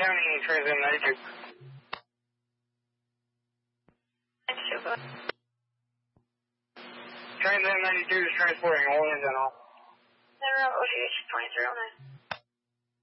County, Trans Am 92. 92, Trans Am 92 is transporting all engine off. Center OGH 2309.